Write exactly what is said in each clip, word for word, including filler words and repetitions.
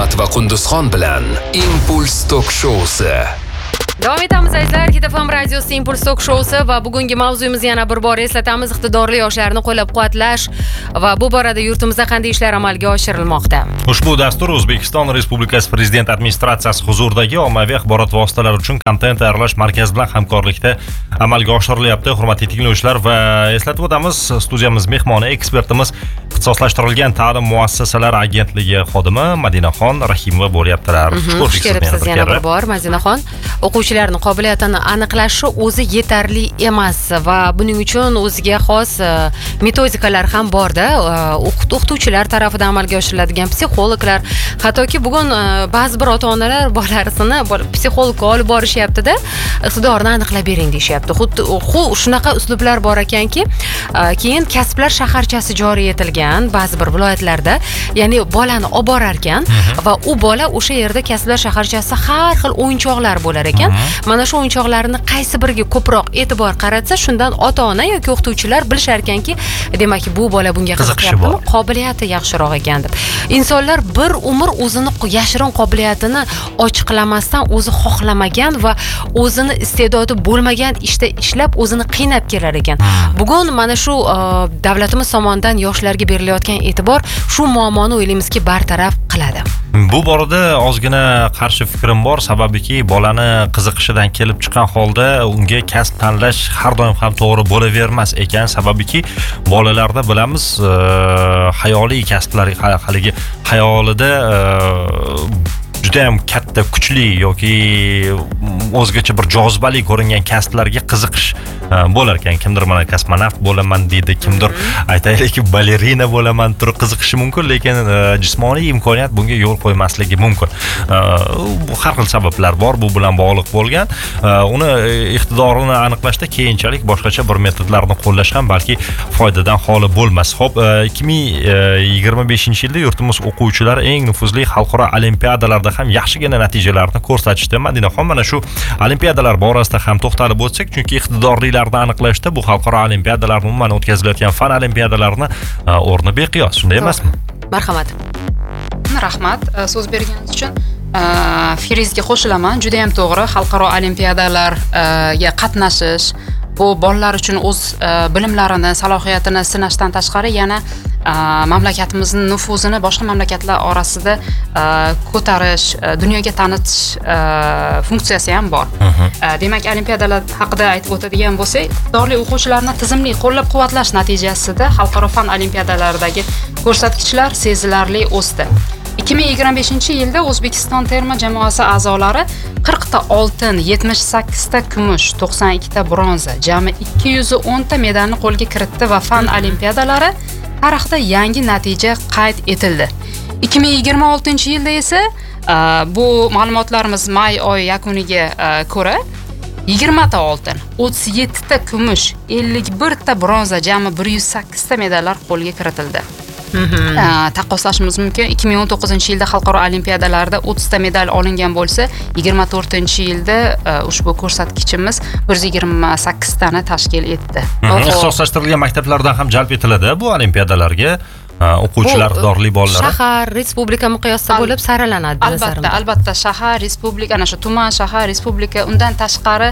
Marhamat va Qunduzxon bilan Impuls Tok Showsi. Davom etamiz azizlar, Hit F M radiosi Impuls Tok Showsi va bugungi mavzuyimiz yana bir bor eslatamiz, iqtidorli yoshlarni qo'llab-quvvatlash va bu borada yurtimizda qanday ishlar amalga oshirilmoqda. Ushbu dastur O'zbekiston Respublikasi Prezident administratsiyasi huzuridagi ommaviy axborot vositalari uchun kontent tayyorlash markazi bilan hamkorlikda amalga oshirilyapti. Hurmatli tinglovchilar, va eslatib o'tamiz, studiyamiz mehmoni ekspertimiz ixtisoslashtirilgan ta'lim muassasalari agentligi xodimi Madinaxon Rahimova bo'lyaptilar. Xush kelibsiz yana bir bor, Madinaxon. O'quvchilarning qobiliyatini aniqlashi o'zi yetarli emas va buning uchun o'ziga xos metodikalar ham borda. O'qituvchilar tarafidan amalga oshiriladigan psixologlar, hattoki bugun ba'zi bir ota-onalar bolalarni psixologga olib borishyapti-da, iqtidorini aniqlab bering deyishyapti. Xuddi shunaqa uslublar bor ekanki, keyin kasblar shaharchasi joriy etilgan ba'zi bir viloyatlarda, ya'ni bolani olib borar ekan va u bola o'sha yerda kasblar shaharchasi har xil o'yinchoqlar bo'lar ekan. Mana shu o'yinchoqlarni qaysi biriga ko'proq e'tibor qaratsa, shundan ota-ona yoki o'qituvchilar bilishar ekanki, demak bu bola bunga qiziqyaptimi, qobiliyati yaxshiroq ekan deb. Insonlar bir umr o'zini yashirin qobiliyatini ochiqlamasdan o'zi xohlamagan va o'zini iste'dodi bo'lmagan ishda ishlab o'zini qiynab kelar ekan. Bugun mana shu davlatimiz tomonidan yoshlarga berilayotgan e'tibor shu muammoni o'ylaymizki bartaraf qiladi. Bu borada ozgina qarshi fikrim bor, sababiki bolani qiziqishidan kelib chiqqan holda unga kasb tanlash har doim ham to'g'ri bo'lavermas ekan, sababiki bolalarda bilamiz, xayoliy kasblar, haligi xayolida juda ham katta, kuchli yoki o'zgacha bir jozibali ko'ringan kasblarga qiziqish bo'lar ekan. Kimdir mana kosmonavt bo'laman deydi, kimdir aytaylikki balerina bo'laman turib qiziqishi mumkin, lekin jismoniy imkoniyat bunga yo'l qo'ymasligi mumkin. Bu har xil sabablar bor, bu bilan bog'liq bo'lgan. Uni iqtidorini aniqlashda keyinchalik boshqacha bir metodlarni qo'llash ham balki foydadan xoli bo'lmas. Xo'p, ikki ming yigirma beshinchi yilda yurtimiz o'quvchilari eng nufuzli xalqaro olimpiadalarda ham yaxshigina natijalarni ko'rsatishdi. Madinaxon, mana shu olimpiadalar borasida ham to'xtalib o'tsak, chunki iqtidorlilarni aniqlashda bu xalqaro olimpiadalar, umuman o'tkazilayotgan fan olimpiadalarini o'rni beqiyos, shunday emasmi? Marhamat. Rahmat so'z berganingiz uchun. Fikringizga qo'shilaman. Juda ham to'g'ri, xalqaro olimpiadalarga qatnashish bu bolalar uchun o'z bilimlarini, salohiyatini sinashdan tashqari yana mamlakatimizni nufuzini boshqa mamlakatlar orasida ko'tarish, dunyoga tanitish funksiyasi ham bor. Demak, olimpiadalar haqida aytib o'tadigan bo'lsak, iqtidorli o'quvchilarni tizimli qo'llab-quvvatlash natijasida xalqaro fan olimpiadalaridagi ko'rsatkichlar sezilarli o'sdi. ikki ming yigirma beshinchi yilda O'zbekiston terma jamoasi a'zolari qirq ta oltin, yetmish sakkiz ta kumush, to'qson ikki ta bronza, jami ikki yuz o'n ta medalni qo'lga kiritdi va fan olimpiadalari tarixda yangi natija qayd etildi. ikki ming yigirma oltinchi yilda esa bu ma'lumotlarimiz may oyi yakuniga ko'ra yigirma ta oltin, o'ttiz yetti ta kumush, ellik bir ta bronza, jami bir yuz sakkiz ta medallar qo'lga kiritildi. Taqqoslashimiz mumkin, ikki ming o'n to'qqizinchi yilda xalqaro olimpiadalarda o'ttiz ta medal olingan bo'lsa, yigirma to'rtinchi yilda ushbu ko'rsatkichimiz bir yuz yigirma sakkiz tani tashkil etdi. Ixtisoslashtirilgan maktablardan ham jalb etiladi bu olimpiadalarga o'quvchilar, iqtidorli bolalar. Shahar, respublika miqyosida bo'lib saralanadi. Albatta, albatta, shahar, respublika, ana shu tuman, shahar, respublika, undan tashqari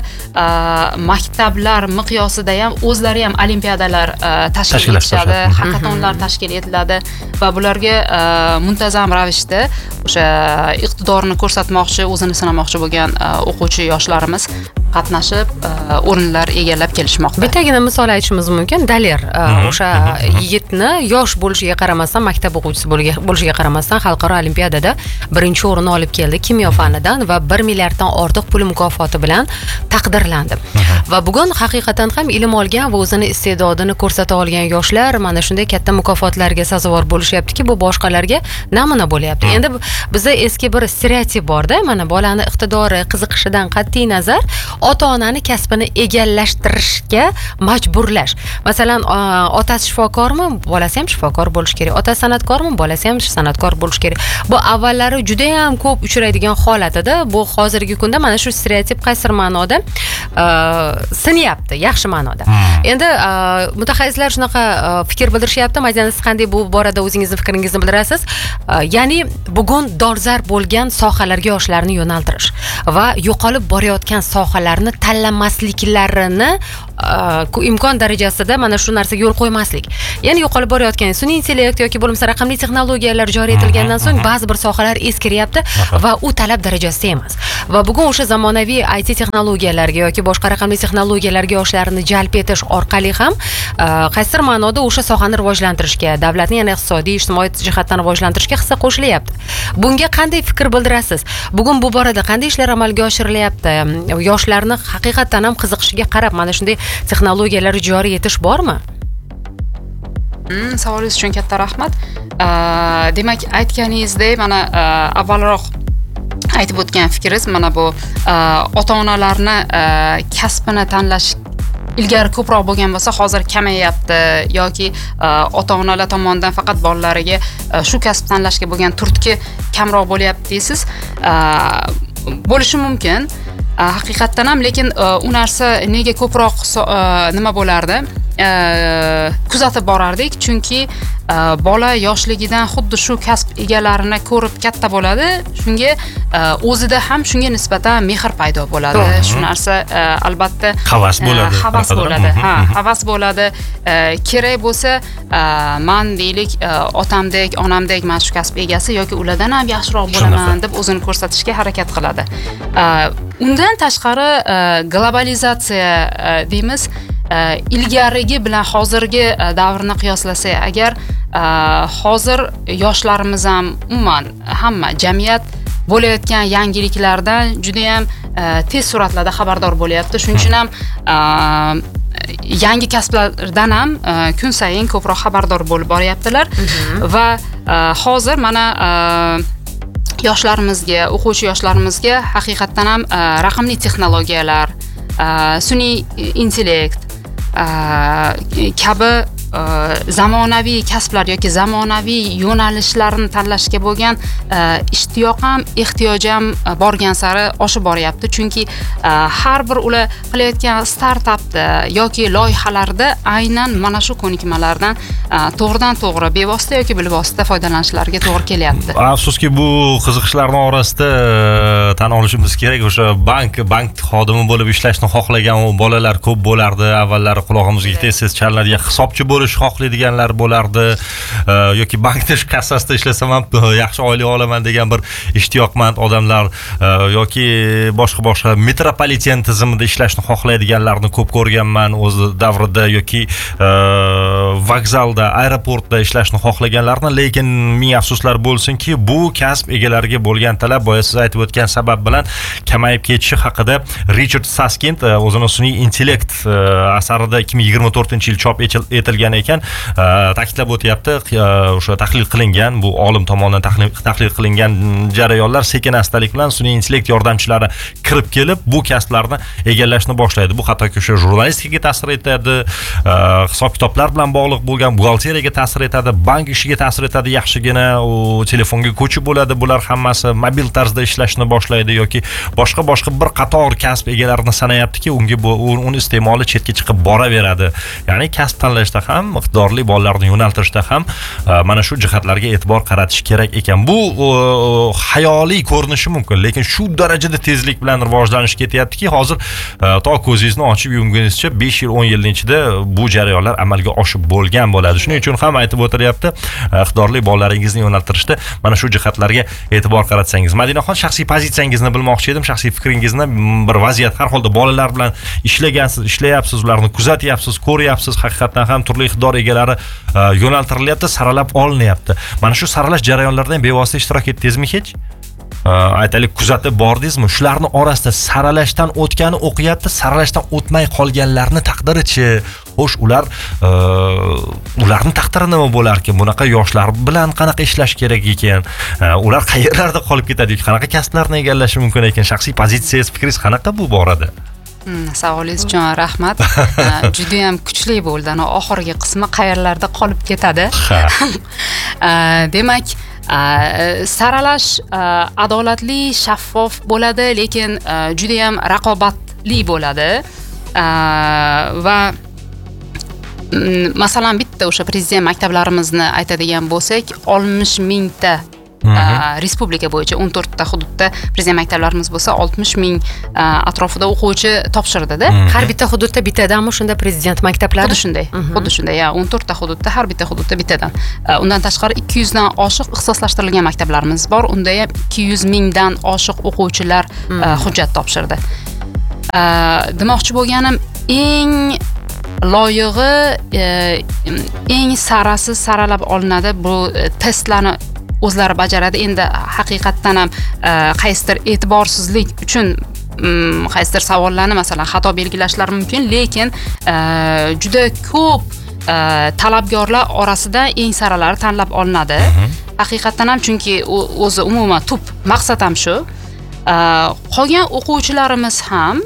maktablar miqyosida ham o'zlari ham olimpiadalar tashkil etishadi, hakatonlar tashkil etiladi va bularga muntazam ravishda o'sha iqtidorini ko'rsatmoqchi, o'zini sinamoqchi bo'lgan o'quvchi yoshlarimiz qatnashib, o'rinlar egallab kelishmoqda. Bittagina misol aytishimiz mumkin. Daler o'sha yigitni yosh bo'lishiga qaramasdan, maktab o'quvchisi bo'lishiga qaramasdan xalqaro olimpiadada birinchi o'rinni olib keldi kimyo fanidan va bir milliarddan ortiq pul mukofoti bilan taqdirlandi. Va bugun haqiqatan ham ilm olgan va o'zini iste'dodini ko'rsata olgan yoshlar mana shunday katta mukofotlarga sazovor bo'lishyaptiki, bu boshqalarga namuna bo'lyapti. Endi bizda eski bir stereotip borda, mana bolani iqtidori, qiziqishidan qat'iy nazar ota-onani kasbini egallashtirishga majburlash. Masalan, otasi shifokormi, bolasi ham shifokor bo'lishi kerak. Otasi san'atkormi, bolasi ham san'atkor bo'lishi kerak. Bu avvallari juda ham ko'p uchraydigan holat edi. Bu hozirgi kunda mana shu stereotip qaysi ma'noda sinyapti yaxshi ma'noda. Endi mutaxassislar shunaqa fikr bildirishyapti. Madina, siz qanday bu borada o'zingizni fikringizni bildirasiz? Ya'ni bugun dolzarb bo'lgan sohalarga yoshlarni yo'naltirish va yo'qolib borayotgan sohalarni tanlamasliklarini imkon darajasida mana shu narsaga yo'l qo'ymaslik. Ya'ni yo'qolib borayotgan sun'iy intellekt yoki bo'lmasa raqamli texnologiyalar joriy etilgandan so'ng ba'zi bir sohalar eskiryapti va u talab darajasida emas. Va bugun o'sha zamonaviy I T texnologiyalarga yoki boshqa raqamli texnologiyalarga yoshlarni jalb etish orqali ham qaysidir ma'noda o'sha sohani rivojlantirishga, davlatning yana iqtisodiy, ijtimoiy jihatdan rivojlantirishga hissa qo'shilyapti. Bunga qanday fikr bildirasiz? Bugun bu borada qanday ishlar amalga oshirilyapti? Yoshlarni haqiqatan ham qiziqishiga qarab mana shunday texnologiyalar joriy etish bormi? Hmm, savolingiz uchun katta rahmat. Demak, aytganingizdek, mana avvalroq aytib o'tgan fikringiz mana bu ota-onalarni kasbini tanlash ilgari ko'proq bo'lgan bo'lsa, hozir kamayapti yoki ota-onalar tomonidan faqat bolalariga shu kasb tanlashga bo'lgan turtki kamroq bo'lyapti deysiz. Bo'lishi mumkin. Haqiqatdan ham, lekin u narsa nega ko'proq nima bo'lardi? Kuzatib borardik, chunki bola yoshligidan xuddi shu kasb egalarini ko'rib katta bo'ladi, shunga o'zida ham shunga nisbatan mehr paydo bo'ladi. Shu narsa albatta havas bo'ladi. Havas bo'ladi. Ha, havas bo'ladi. Kerak bo'lsa, men deylik, otamdek, onamdek men shu kasb egasi yoki ulardan ham yaxshiroq bo'laman deb o'zini ko'rsatishga harakat qiladi. Undan tashqari globalizatsiya deymiz, ilgarigi bilan hozirgi davrni qiyoslasak agar, hozir yoshlarimiz ham umuman hamma jamiyat bo'layotgan yangiliklardan juda ham tez sur'atlarda xabardor bo'lyapti. Shuning uchun ham yangi kasblardan ham kun sayin ko'proq xabardor bo'lib boryaptilar va hozir mana yoshlarimizga, o'quvchi yoshlarimizga haqiqatdan ham raqamli texnologiyalar, sun'iy intellekt kabi zamonaviy kasblar yoki zamonaviy yo'nalishlarni tanlashga bo'lgan ishtiyoq ham, ehtiyoj ham borgan sari oshib boryapti. Chunki har bir ular qilayotgan startapda yoki loyihalarda aynan mana shu ko'nikmalardan to'g'ridan to'g'ri bevosita yoki bilvosita foydalanishlariga to'g'ri kelyapti. Afsuski, bu qiziqishlarning orasida tan olishimiz kerak, o'sha bank bank xodimi bo'lib ishlashni xohlagan bolalar ko'p bo'lardi. Avvallari qulog'imizga tez-tez chalinadigan hisobchi bo'lish xohlaydiganlar bo'lardi, yoki bankda kassasida ishlasam ham yaxshi oylik olaman degan bir ishtiyoqmand odamlar yoki boshqa boshqa metropoliten tizimida ishlashni xohlaydiganlarni ko'p ko'rganman o'z davrida, yoki vokzalda, aeroportda ishlashni xohlaganlarni. Lekin ming afsuslar bo'lsinki, bu kasb egalariga bo'lgan talab boya siz aytib o'tgan sabab bilan kamayib ketishi haqida Richard Susskind o'zini sun'iy intellekt asarida ikki ming yigirma to'rtinchi yil chop etilgan ekan, ta'kidlab o'tyapti. O'sha tahlil qilingan, bu olim tomonidan tahlil qilingan jarayonlar sekin-astalik bilan sun'iy intellekt yordamchilari kirib kelib bu kasblarni egallashni boshlaydi. Bu hattoki o'sha jurnalistikaga ta'sir etadi, hisob-kitoblar bilan bog'liq bo'lgan buxgalteriyaga ta'sir etadi, bank ishiga ta'sir etadi. Yaxshigina u telefonga ko'chib bo'ladi. Bular hammasi mobil tarzda ishlashni boshlaydi yoki boshqa boshqa bir qator kasb egalarini sanayaptiki, unga bu uni iste'moli chetga chiqib boraveradi. Ya'ni kasb tanlashda ham, iqtidorli bolalarni yo'naltirishda ham mana shu jihatlarga e'tibor qaratish kerak ekan. Bu xayoliy ko'rinishi mumkin, lekin shu darajada tezlik bilan rivojlanish ketyaptiki, hozir to ko'zingizni ochib yumgunizcha besh yil, o'n yilning ichida bu jarayonlar amalga oshib bo'lgan bo'ladi. Shuning uchun ham aytib o'tiryapti, iqtidorli bolalaringizni yo'naltirishda mana shu jihatlarga e'tibor qaratsangiz. Madinaxon, shaxsiy pozitsiyangizni bilmoqchi edim, shaxsiy fikringizni. Bir vaziyat, har holda bolalar bilan ishlagansiz, ishlayapsiz, ularni kuzatyapsiz, ko'ryapsiz, haqiqatan ham turli iqtidor egalari yo'naltirilyapti, saralab olinyapti. Mana shu saralash jarayonlaridan bevosita ishtirok etdingizmi hech? Aytaylik, kuzatib bordingizmi? Shularning orasida saralashdan o'tgani o'qiyapti, saralashdan o'tmay qolganlarni taqdirichi? Xo'sh, ular ularning taqdiri nima bo'lar ekan? Bunaqa yoshlar bilan qanaqa ishlash kerak ekan? Ular qayerlarda qolib ketadi? Qanaqa kasblarni egallashi mumkin ekan? Shaxsiy pozitsiyasiz, fikringiz qanaqa bu borada? Hmm, savolingiz uchun rahmat. Juda ham kuchli bo'ldi. Ana oxirgi qismi qayerlarda qolib ketadi? Demak, saralash adolatli, shaffof bo'ladi, lekin juda ham raqobatli bo'ladi. va masalan bitta o'sha prezident maktablarimizni aytadigan bo'lsak, oltmish mingta respublika bo'yicha o'n to'rtta hududda prezident maktablarimiz bo'lsa, oltmish ming atrofida o'quvchi topshirdi-da. Har bitta hududda bittadanmi shunda prezident maktablari? Xuddi shunday. Xuddi shunday. Ya, o'n to'rtta hududda, har bitta hududda bittadan. Undan tashqari ikki yuz dan oshiq ixtisoslashtirilgan maktablarimiz bor. Unda ham ikki yuz mingdan oshiq o'quvchilar hujjat topshirdi. Demoqchi bo'lganim, eng loyig'i, eng sarasi saralab olinadi bu testlarni o'zlari bajaradi. Endi haqiqatdan ham qaysidir e'tiborsizlik uchun qaysidir savollarni masalan xato belgilashlari mumkin, lekin juda ko'p talabgorlar orasida eng saralari tanlab olinadi. Haqiqatdan ham, chunki o'zi umuman tub maqsad ham shu. Qolgan o'quvchilarimiz ham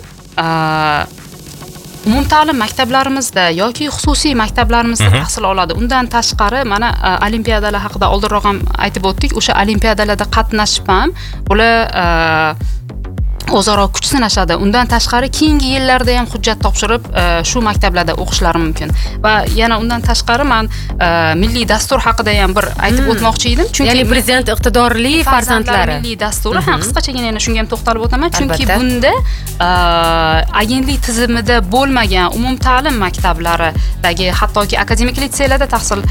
umumta'lim maktablarimizda yoki xususiy maktablarimizda tahsil oladi. Undan tashqari mana olimpiadalar haqida oldinroq ham aytib o'tdik. O'sha olimpiadalarda qatnashib ham ular o'zaro kuch sinashadi. Undan tashqari keyingi yillarda ham hujjat topshirib shu maktablarda o'qishlari mumkin. Va yana undan tashqari men milliy dastur haqida ham bir aytib o'tmoqchi edim. Chunki ya'ni prezident iqtidorli farzandlari milliy dasturi ham qisqachagina yana shunga ham to'xtalib o'taman. Chunki bunda agentlik tizimida bo'lmagan umumta'lim maktablaridagi hattoki akademik litseylarda tahsil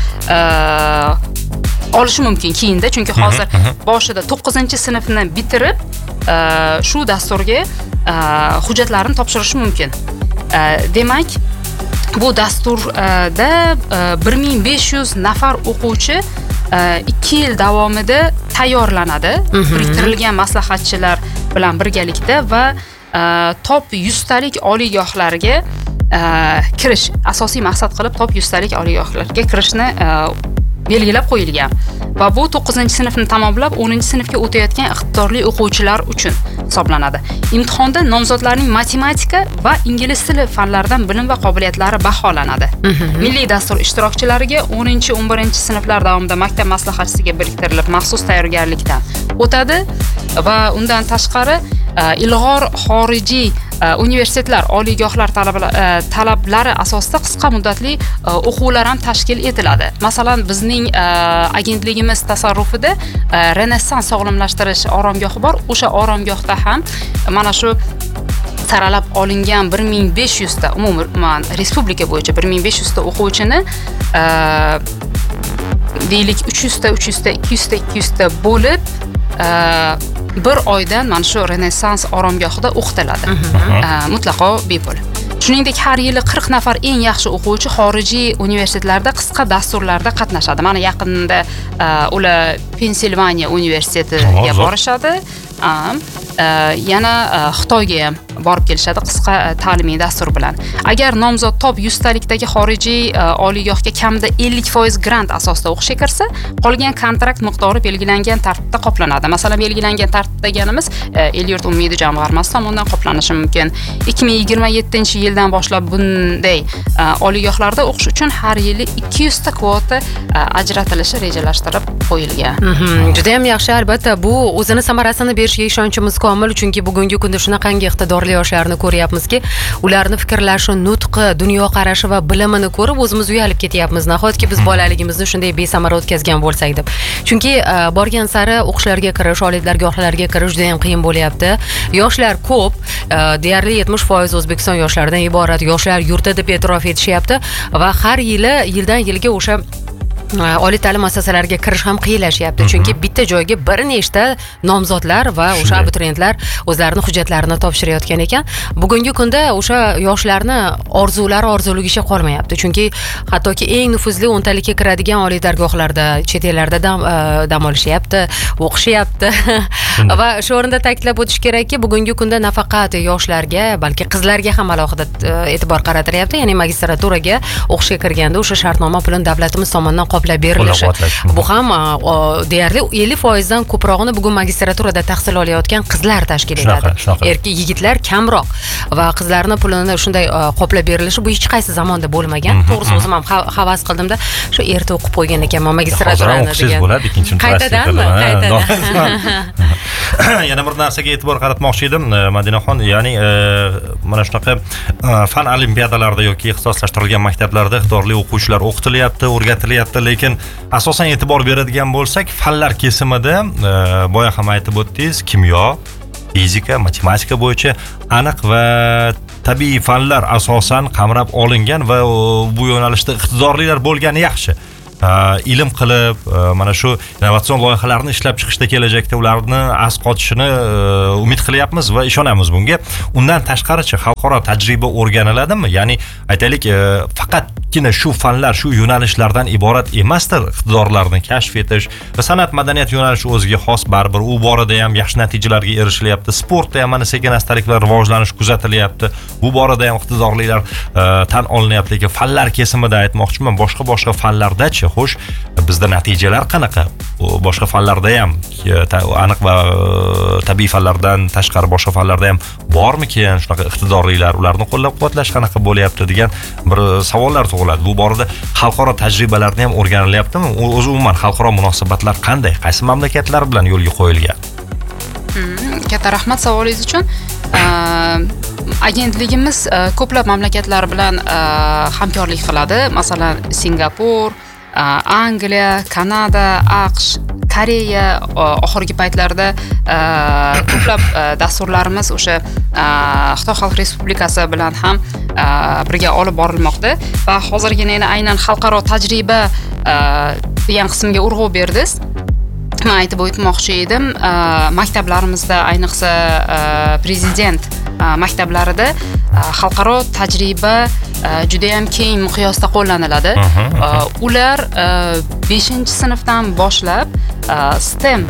olishi mumkin keyinda, chunki hozir boshida to'qqizinchi sinfni bitirib shu dasturga hujjatlarini topshirishi mumkin. Demak, bu dasturda bir ming besh yuz nafar o'quvchi ikki yil davomida tayyorlanadi, biriktirilgan maslahatchilar bilan birgalikda va top yuztalik oliygohlarga kirish asosiy maqsad qilib top yuztalik oliygohlarga kirishni belgilab qo'yilgan. Va bu to'qqizinchi sinfni tamomlab o'ninchi sinfga o'tayotgan iqtidorli o'quvchilar uchun hisoblanadi. Imtihonda nomzodlarning matematika va ingliz tili fanlaridan bilim va qobiliyatlari baholanadi. Milliy dastur ishtirokchilariga o'ninchi o'n birinchi sinflar davomida maktab maslahatchisiga biriktirilib maxsus tayyorgarlikdan o'tadi va undan tashqari ilg'or xorijiy universitetlar, oliygohlar talablari asosida qisqa muddatli o'quvlar ham tashkil etiladi. Masalan, bizning agentligimiz tasarrufida Renessans sog'lomlashtirish oromgohi bor. O'sha oromgohda ham mana shu saralab olingan bir ming besh yuz ta umuman respublika bo'yicha bir ming besh yuz ta o'quvchini deylik uch yuz ta uch yuz ta ikki yuz ta ikki yuz ta bo'lib bir oydan mana shu Renessans oromgohida o'qitiladi. Mutlaqo bepul. Shuningdek, har yili qirq nafar eng yaxshi o'quvchi xorijiy universitetlarda qisqa dasturlarda qatnashadi. Mana yaqinda ular Pensilvaniya universitetiga borishadi. Yana Xitoyga ham borib kelishadi qisqa ta'limiy dastur bilan. Agar nomzod top yuztalikdagi xorijiy oliygohga kamida ellik foiz grant asosida o'qishga kirsa, qolgan kontrakt miqdori belgilangan tartibda qoplanadi. Masalan, belgilangan tartib deganimiz El-yurt umumiy jamg'armasi tomonidan qoplanishi mumkin. ikki ming yigirma yettinchi yildan boshlab bunday oliygohlarda o'qish uchun har yili ikki yuz ta kvota ajratilishi rejalashtirib qo'yilgan. Juda ham yaxshi, albatta bu o'zini samarasini berishiga ishonchimiz komil, chunki bugungi kunda shunaqangi iqtidorli yoshlarni ko'ryapmizki, ularni fikrlashi, nutqi, dunyoqarashi va bilimini ko'rib o'zimiz uyalib ketyapmiz. Nahotki biz bolaligimizni shunday besamara o'tkazgan bo'lsak deb. Chunki borgan sari o'qishlarga kirish, oliy dargohlarga kirish juda ham qiyin bo'lyapti. Yoshlar ko'p, deyarli yetmish foiz O'zbekiston yoshlaridan iborat yoshlar yurti deb e'tirof etishyapti va har yili yildan yilga o'sha oliy ta'lim muassasalariga kirish ham qiyinlashyapti, chunki bitta joyga bir nechta nomzodlar va o'sha abituriyentlar o'zlarining hujjatlarini topshirayotgan ekan. Bugungi kunda o'sha yoshlarni orzulari orzuligicha qolmayapti, chunki hattoki eng nufuzli o'ntalikka kiradigan oliy dargohlarda, chet ellarda dam, dam olishyapti, o'qishyapti. Va shu o'rinda ta'kidlab o'tish kerakki, bugungi kunda nafaqat yoshlarga, balki qizlarga ham alohida e'tibor qaratilyapti. Ya'ni magistraturaga o'qishga kirganda o'sha shartnoma pulini davlatimiz tomonidan qoplab berilishi. Bu ham deyarli ellik foizdan ko'prog'ini bugun magistraturada tahsil olayotgan qizlar tashkil etadi. Erkak yigitlar kamroq va qizlarning pulini shunday qoplab berilishi bu hech qaysi zamonda bo'lmagan. To'g'risi o'zim ham havas qildimda, shu erta o'qib qo'ygan ekanman magistraturani degan. Bo'ladi ikkinchi qaytadanmi? Qaytadan. Yana bir narsaga e'tibor qaratmoqchi edim, Madinaxon, ya'ni mana shunaqa fan olimpiadalarida yoki ixtisoslashtirilgan maktablarda iqtidorli o'quvchilar o'qitilyapti, o'rgatilyapti, lekin asosan e'tibor beradigan bo'lsak, fanlar kesimida boya ham aytib o'tdingiz, kimyo, fizika, matematika bo'yicha aniq va tabiiy fanlar asosan qamrab olingan va bu yo'nalishda iqtidorlilar bo'lgani yaxshi. Ilm qilib, mana shu innovatsion loyihalarni ishlab chiqishda kelajakda ularni asqotishini umid qilyapmiz va ishonamiz bunga. Undan tashqarichi xalqaro tajriba o'rganiladimi? Ya'ni aytaylik, faqatgina shu fanlar, shu yo'nalishlardan iborat emasdir iqtidorlarni kashf etish va san'at madaniyat yo'nalishi o'ziga xos baribir. U borada ham yaxshi natijalarga erishilyapti. Sportda ham mana sekin-astalik rivojlanish kuzatilyapti. Bu borada ham iqtidorlilar tan olinyapti. Lekin fanlar kesimida aytmoqchiman, boshqa-boshqa fanlarda-chi? Xo'sh, bizda natijalar qanaqa? Boshqa fanlarda ham aniq va tabiiy fanlardan tashqari boshqa fanlarda ham bormikan shunaqa iqtidorlilar? Ularni qo'llab-quvvatlash qanaqa bo'lyapti degan bir savollar tug'iladi. Bu borada xalqaro tajribalarni ham o'rganilyaptimi? O'zi umuman xalqaro munosabatlar qanday? Qaysi mamlakatlar bilan yo'lga qo'yilgan? Katta rahmat savolingiz uchun. Agentligimiz ko'plab mamlakatlar bilan hamkorlik qiladi. Masalan, Singapur, Angliya, Kanada, AQSh, Koreya, oxirgi paytlarda ko'plab dasturlarimiz o'sha Xitoy Xalq Respublikasi bilan ham birga olib borilmoqda va hozirgina aynan xalqaro tajriba degan qismga urg'u berdiz. Men aytib o'tmoqchi edim, maktablarimizda, ayniqsa prezident maktablarida xalqaro tajriba juda ham keng miqyosda qo'llaniladi. Ular beshinchi sinfdan boshlab STEM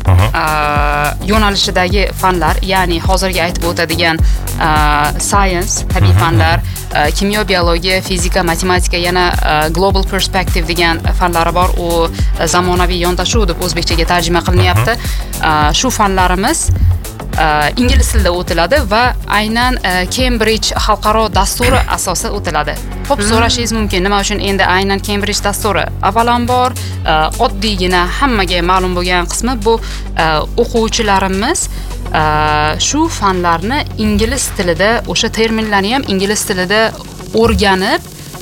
yo'nalishidagi fanlar, ya'ni hozirgi aytib o'tadigan science, tabiiy fanlar, kimyo, biologiya, fizika, matematika, yana global perspective degan fanlari bor. U zamonaviy yondashuv deb o'zbekchaga tarjima qilinyapti. Shu fanlarimiz ingliz tilida o'tiladi va aynan Cambridge xalqaro dasturi asosida o'tiladi. Xo'p, so'rashingiz mumkin, nima uchun endi aynan Cambridge dasturi? Avvalambor, oddiygina hammaga ma'lum bo'lgan qismi bu o'quvchilarimiz shu fanlarni ingliz tilida, o'sha terminlarni ham ingliz tilida o'rganib,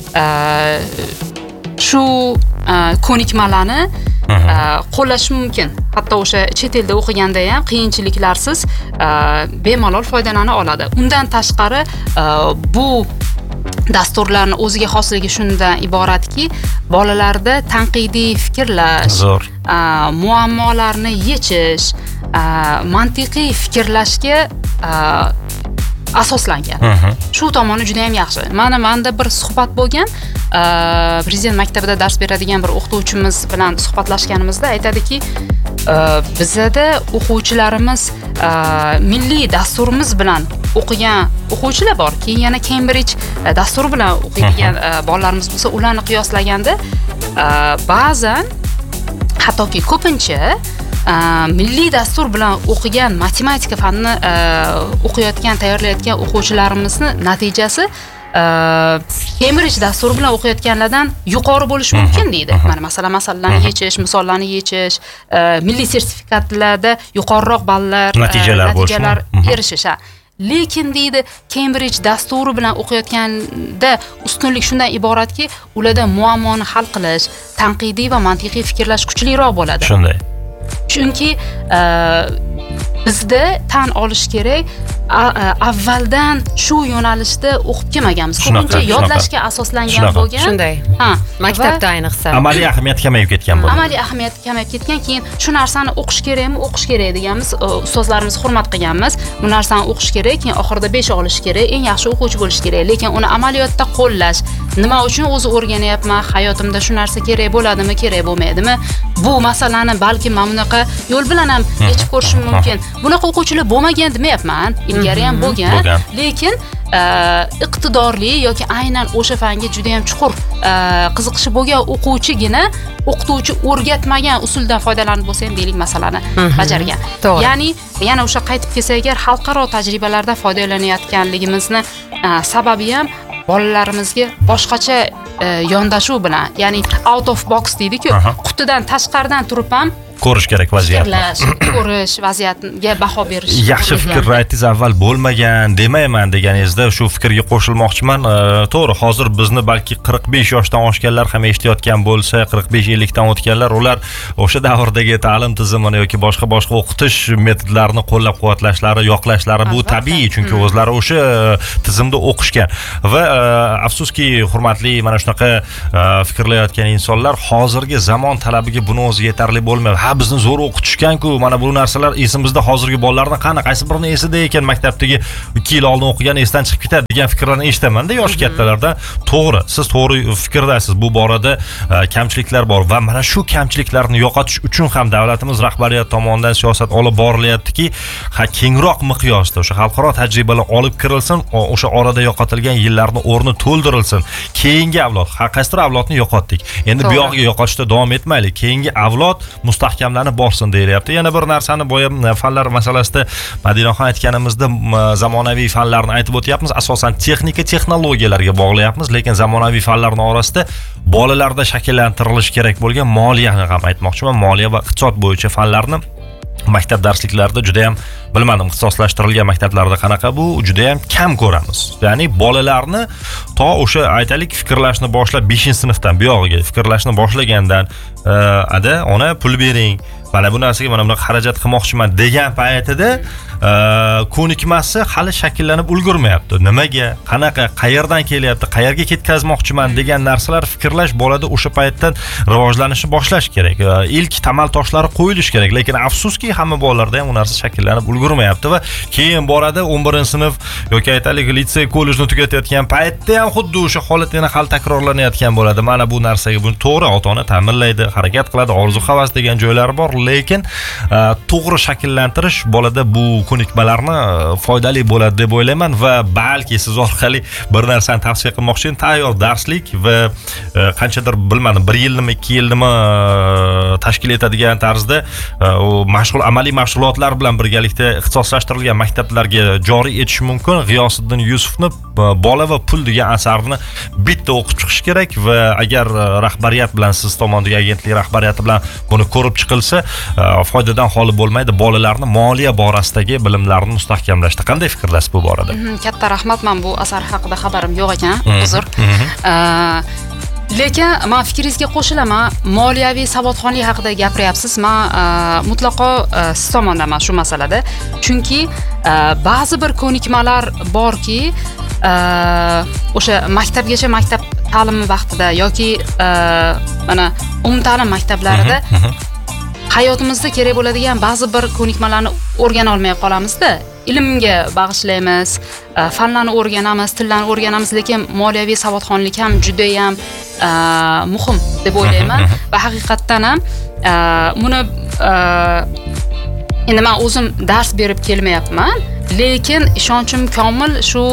shu ko'nikmalarni qo'llash mumkin. Hatto o'sha chet elda o'qiganda ham qiyinchiliklarsiz bemalol foydalana oladi. Undan tashqari bu dasturlarning o'ziga xosligi shundan iboratki, bolalarda tanqidiy fikrlash, muammolarni yechish, mantiqiy fikrlashga asoslangan. Shu tomoni juda ham yaxshi. Mana menda bir suhbat bo'lgan, prezident maktabida dars beradigan bir o'qituvchimiz bilan suhbatlashganimizda aytadiki, bizda o'quvchilarimiz milliy dasturimiz bilan o'qigan o'quvchilar bor. Keyin yana Cambridge dasturi bilan o'qiydigan bolalarimiz bo'lsa, ularni qiyoslaganda ba'zan hattoki ko'pincha milliy dastur bilan o'qigan matematika fanini o'qiyotgan, tayyorlayotgan o'quvchilarimizni natijasi Cambridge dasturi bilan o'qiyotganlardan yuqori bo'lishi mumkin deydi. Mana masalan, masalalarni yechish, misollarni yechish, milliy sertifikatlarda yuqoriroq ballar, natijalar erishish. Lekin deydi, Cambridge dasturi bilan o'qiyotganda ustunlik shundan iboratki, ularda muammoni hal qilish, tanqidiy va mantiqiy fikrlash kuchliroq bo'ladi. Shunday. Chunki bizda tan olish kerak, avvaldan shu yo'nalishda o'qib kelmaganmiz. Ko'pincha yodlashga asoslangan bo'lgan. Shunday. Ha, maktabda ayniqsa. Amaliy ahamiyat kamayib ketgan bo'ldi. Amaliy ahamiyat kamayib ketgan, keyin shu narsani o'qish kerakmi, o'qish kerak deganmiz, ustozlarimiz hurmat qilganmiz. Bu narsani o'qish kerak, keyin oxirida besh olish kerak, eng yaxshi o'quvchi bo'lish kerak. Lekin uni amaliyotda qo'llash, nima uchun o'zi o'rganyapman, hayotimda shu narsa kerak bo'ladimi, kerak bo'lmaydimi? Bu masalani balki mana bunaqa yo'l bilan ham yechib ko'rishim mumkin. Bunaqa o'quvchilar bo'lmagan demayapman, ilgari ham bo'lgan, lekin iqtidorli yoki aynan o'sha fanga juda ham chuqur qiziqishi bo'lgan o'quvchigina o'qituvchi o'rgatmagan usuldan foydalanib bo'lsa ham deylik masalani bajargan. Ya'ni yana o'sha qaytib kelsa agar xalqaro tajribalardan foydalanayotganligimizni sababi ham bolalarimizga boshqacha yondashuv bilan, ya'ni out of box deydi-ku, qutidan tashqaridan turib ham ko'rish kerak vaziyatni. Ko'rish, vaziyatga baho berish. Yaxshi fikr aytingiz, avval bo'lmagan demayman deganingizda shu fikrga qo'shilmoqchiman. To'g'ri, hozir bizni balki qirq besh yoshdan oshganlar ham eshitayotgan bo'lsa, qirq besh ellik dan o'tganlar, ular o'sha davrdagi ta'lim tizimini yoki boshqa boshqa o'qitish metodlarini qo'llab-quvvatlashlari, yoqlashlari bu tabiiy, chunki o'zlari o'sha tizimda o'qishgan. Va afsuski, hurmatli mana shunaqa fikrlayotgan insonlar hozirgi zamon talabiga buni o'zi yetarli bo'lmaydi. Ha, bizni zo'r o'qitishgan-ku, mana bu narsalar esimizda, hozirgi bolalarni qani, qaysi birini esida ekan maktabdagi ikki yil oldin o'qigan esdan chiqib ketadi degan fikrlarni eshitaman-da yosh kattalardan. To'g'ri, siz to'g'ri fikrdasiz. Bu borada kamchiliklar bor va mana shu kamchiliklarni yo'qotish uchun ham davlatimiz rahbariyati tomonidan siyosat olib borilyaptiki, ha kengroq miqyosda o'sha xalqaro tajribalar olib kirilsin, o'sha orada yo'qotilgan yillarning o'rni to'ldirilsin. Keyingi avlod, ha qaysidir avlodni yo'qotdik. Endi bu yoqqa yo'qotishda davom etmaylik. Keyingi avlod mustahkamlanib borsin deyilyapti. Yana bir narsani boya fanlar masalasida Madinaxon aytganimizda zamonaviy fanlarni aytib o'tyapmiz, asosan texnika texnologiyalarga bog'layapmiz, lekin zamonaviy fanlarning orasida bolalarda shakllantirilishi kerak bo'lgan moliyani ham aytmoqchiman. Moliya va iqtisod bo'yicha fanlarni maktab darsliklarida juda ham bilmadim, ixtisoslashtirilgan maktablarda qanaqa, bu juda ham kam ko'ramiz. Ya'ni bolalarni to o'sha aytalik fikrlashni boshlab beshinchi sinfdan bu yog'iga fikrlashni boshlagandan ada ona pul bering, mana bu narsaga mana bunaqa xarajat qilmoqchiman degan paytida ko'nikmasi hali shakllanib ulgurmayapti. Nimaga, qanaqa, qayerdan kelyapti, qayerga ketkazmoqchiman degan narsalar fikrlash bolada o'sha paytdan rivojlanishni boshlash kerak. Ilk tamal toshlari qo'yilish kerak, lekin afsuski hamma bolalarda ham u narsa shakllanib ulgurmayapti va keyin boradi o'n birinchi sinf yoki aytaylik litsey, kollejni tugatayotgan paytda ham xuddi o'sha holat yana hali takrorlanayotgan bo'ladi. Mana bu narsaga buni to'g'ri ota-ona ta'minlaydi, harakat qiladi, orzu-havas degan joylari bor, lekin to'g'ri shakllantirish bolada bu ko'nikmalarni foydali bo'ladi deb o'ylayman va balki siz orqali bir narsani tavsiya qilmoqchiman. Tayyor darslik va qanchadir bilmadim bir yilmi ikki yilmi tashkil etadigan tarzda mashg'ul amaliy mashg'ulotlar bilan birgalikda ixtisoslashtirilgan maktablarga joriy etish mumkin. G'iyosiddin Yusufni Bola va pul degan asarni bitta o'qib chiqish kerak va agar rahbariyat bilan, siz tomondagi agentlik rahbariyati bilan buni ko'rib chiqilsa, foydadan xoli bo'lmaydi. Bolalarni moliya borasidagi bilimlarini mustahkamlashda qanday fikrlasiz bu borada? Katta rahmat. Men bu asar haqida xabarim yo'q ekan, uzr. Lekin men fikringizga qo'shilaman. Moliyaviy savodxonlik haqida gapiryapsiz. Men mutlaqo siz tomondaman shu masalada. Chunki ba'zi bir ko'nikmalar borki, o'sha maktabgacha maktab ta'limi vaqtida yoki mana umumta'lim maktablarida hayotimizda kerak bo'ladigan ba'zi bir ko'nikmalarni o'rgana olmay qolamiz-da. Ilmga bag'ishlaymiz, fanlarni o'rganamiz, tillarni o'rganamiz, lekin moliyaviy savodxonlik ham juda ham muhim deb o'ylayman va haqiqatdan ham buni endi men o'zim dars berib kelmayapman, lekin ishonchim komil shu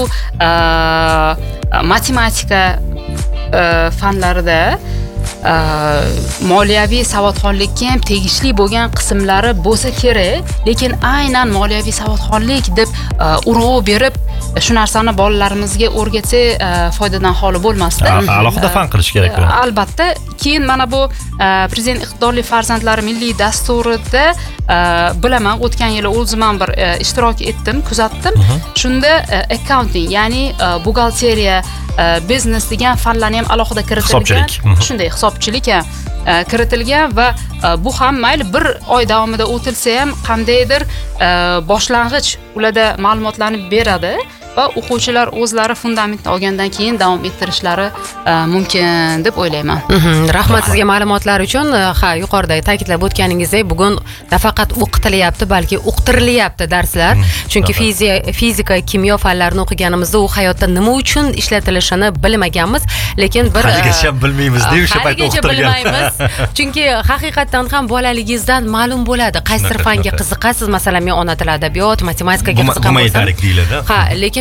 matematika fanlarida moliyaviy savodxonlikka ham tegishli bo'lgan qismlari bo'lsa kerak, lekin aynan moliyaviy savodxonlik deb urg'u berib shu narsani bolalarimizga o'rgatsak foydadan xoli bo'lmasdi. Alohida fan qilish kerak buni. Albatta. Keyin mana bu Prezident iqtidorli farzandlar milliy dasturida bilaman, o'tgan yili o'zim ham bir ishtirok etdim, kuzatdim. Shunda accounting, ya'ni buxgalteriya, biznes degan fanlarni ham alohida kiritilgan. Shunday hisobchilik kiritilgan va bu ham mayli bir oy davomida o'tilsa ham qandaydir boshlang'ich ularda ma'lumotlarni beradi va o'quvchilar o'zlari fundamentni olgandan keyin davom ettirishlari mumkin deb o'ylayman. Rahmat sizga ma'lumotlar uchun. Ha, yuqorida ta'kidlab o'tganingizdek, bugun nafaqat o'qitilyapti, balki uqtirilyapti darslar. Chunki fizika, kimyo fanlarini o'qiganimizda u hayotda nima uchun ishlatilishini bilmaganmiz, lekin bir haligacha bilmaymiz deb o'sha paytda o'qitilgan. Chunki haqiqatan ham bolaligingizdan ma'lum bo'ladi, qaysi fanga qiziqasiz. Masalan, men ona tili adabiyot, matematikaga qiziqaman. Humanitariy deyiladi. Ha, lekin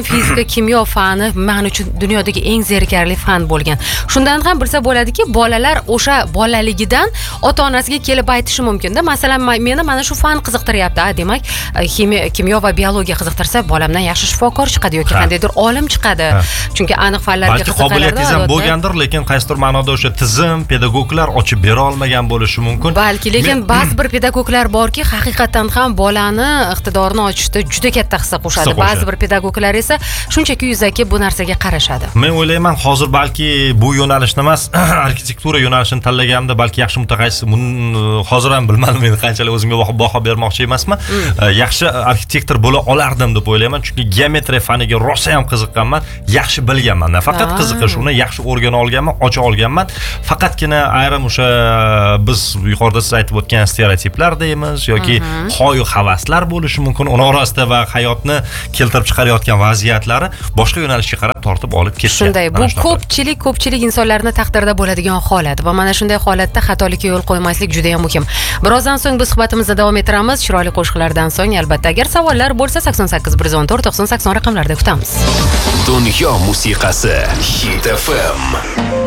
fizika, kimyo fani men uchun dunyodagi eng zerikarli fan bo'lgan. Shundan ham bilsa bo'ladiki, bolalar o'sha bolaligidan ota-onasiga kelib aytishi mumkin-da. Masalan, meni mana shu fan qiziqtiryapti. Demak, kimyo va biologiya qiziqtirsa, bolamdan yaxshi shifokor chiqadi yoki qandaydir olim chiqadi. Chunki aniq fanlarga qiziqadi. Balki qobiliyatingiz ham bo'lgandir, lekin qaysidir ma'noda o'sha tizim, pedagoglar ochib bera olmagan bo'lishi mumkin. Balki, lekin ba'zi bir pedagoglar borki, haqiqatan ham bolani iqtidorini ochishda juda katta hissa qo'shadi. Ba'zi bir pedagoglar esa shunchaki yuzaki bu narsaga qarashadi. Men o'ylayman, hozir balki bu yo'nalishni emas, arxitektura yo'nalishini tanlaganimda balki yaxshi mutaxassis, buni hozir ham bilmadim, men qanchalik o'zimga baho bermoqchi emasman. Yaxshi arxitektor bo'la olardim deb o'ylayman, chunki geometriya faniga rosa ham qiziqqanman, yaxshi bilganman. Nafaqat qiziqish, uni yaxshi o'rgana olganman, ocha olganman. Faqatgina ayrim o'sha biz yuqorida siz aytib o'tgan stereotiplar deymiz yoki xoyu havaslar bo'lishi mumkin, uning orasida va hayotni keltirib chiqarayotgan vaziyatlari boshqa yo'nalishga qarab tortib olib ketgan. Shunday, bu ko'pchilik ko'pchilik insonlarning taqdirida bo'ladigan holat va mana shunday holatda xatolikka yo'l qo'ymaslik juda ham muhim. Birozdan so'ng biz suhbatimizni davom ettiramiz. Chiroyli qo'shiqlardan so'ng albatta agar savollar bo'lsa sakson sakkiz bir yuz o'n to'rt to'qson sakson raqamlarida kutamiz. Dunyo musiqasi Hit F M.